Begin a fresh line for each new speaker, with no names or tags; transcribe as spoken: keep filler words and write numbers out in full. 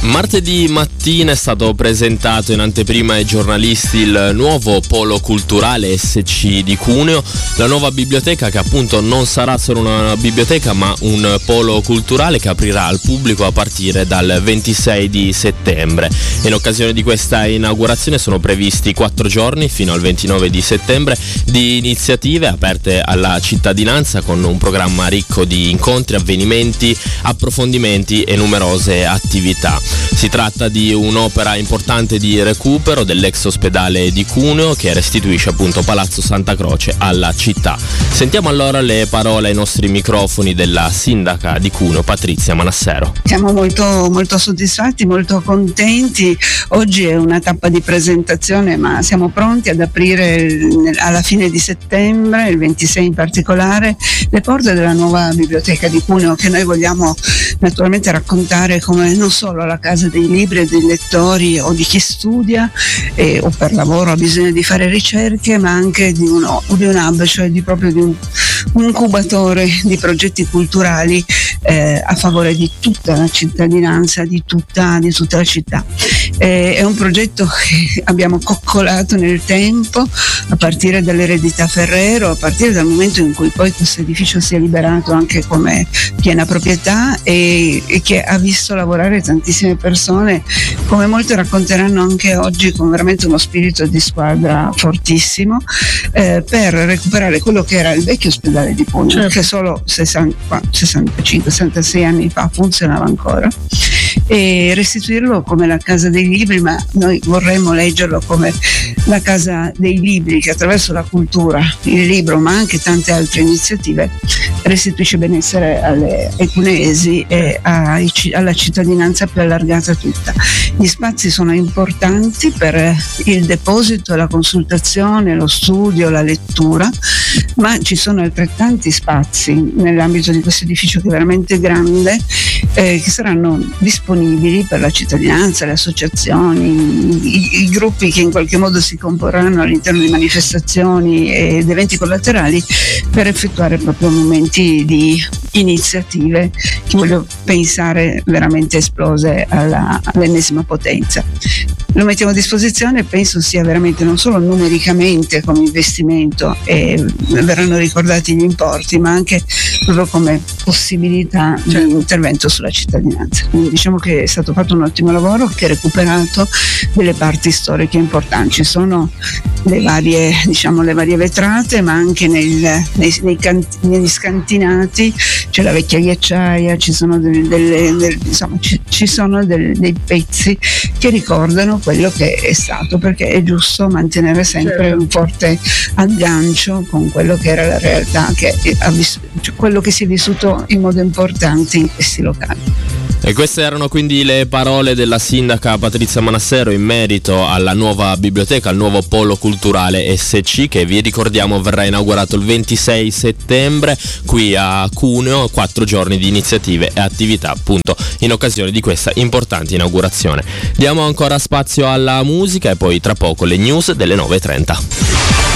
Martedì mattina è stato presentato in anteprima ai giornalisti il nuovo polo culturale S C di Cuneo, la nuova biblioteca che appunto non sarà solo una biblioteca ma un polo culturale che aprirà al pubblico a partire dal ventisei di settembre. In occasione di questa inaugurazione sono previsti quattro giorni fino al ventinove di settembre di iniziative aperte alla cittadinanza con un programma ricco di incontri, avvenimenti, approfondimenti e numerose attività. Si tratta di un'opera importante di recupero dell'ex ospedale di Cuneo che restituisce appunto Palazzo Santa Croce alla città. Sentiamo allora le parole ai nostri microfoni della sindaca di Cuneo, Patrizia Manassero.
Siamo molto, molto soddisfatti, molto contenti. Oggi è una tappa di presentazione, ma siamo pronti ad aprire alla fine di settembre, il ventisei in particolare, le porte della nuova biblioteca di Cuneo, che noi vogliamo naturalmente raccontare come non solo la casa dei libri e dei lettori o di chi studia eh, o per lavoro ha bisogno di fare ricerche, ma anche di, uno, di un hub, cioè di proprio di un, un incubatore di progetti culturali eh, a favore di tutta la cittadinanza, di tutta, di tutta la città. Eh, è un progetto che abbiamo coccolato nel tempo a partire dall'eredità Ferrero, a partire dal momento in cui poi questo edificio si è liberato anche come piena proprietà e, e che ha visto lavorare tantissime persone, come molte racconteranno anche oggi, con veramente uno spirito di squadra fortissimo eh, per recuperare quello che era il vecchio ospedale di Cuneo, certo, che solo sessanta, sessantacinque sessantasei anni fa funzionava ancora, e restituirlo come la casa dei libri, ma noi vorremmo leggerlo come la casa dei libri che attraverso la cultura, il libro, ma anche tante altre iniziative restituisce benessere alle, ai cuneesi e ai, alla cittadinanza più allargata tutta. Gli spazi sono importanti per il deposito, la consultazione, lo studio, la lettura, ma ci sono altrettanti spazi nell'ambito di questo edificio che è veramente grande, eh, che saranno disponibili per la cittadinanza, le associazioni, i, i gruppi che in qualche modo si comporranno all'interno di manifestazioni ed eventi collaterali per effettuare proprio momenti di iniziative che voglio pensare veramente esplose alla, all'ennesima potenza. Lo mettiamo a disposizione e penso sia veramente non solo numericamente come investimento e verranno ricordati gli importi, ma anche proprio come possibilità di intervento sulla cittadinanza. Quindi diciamo che è stato fatto un ottimo lavoro che ha recuperato delle parti storiche importanti. Ci sono le varie, diciamo, le varie vetrate, ma anche nel, nei, nei canti, negli scantinati c'è la vecchia ghiacciaia, ci sono delle, delle, delle, insomma, ci, ci sono delle, dei pezzi che ricordano quello che è stato, perché è giusto mantenere sempre un forte aggancio con quello che era la realtà, che ha vis- cioè quello che si è vissuto in modo importante in questi locali.
E queste erano quindi le parole della sindaca Patrizia Manassero in merito alla nuova biblioteca, al nuovo polo culturale S C, che vi ricordiamo verrà inaugurato il ventisei settembre qui a Cuneo, quattro giorni di iniziative e attività appunto in occasione di questa importante inaugurazione. Diamo ancora spazio alla musica e poi tra poco le news delle nove e trenta.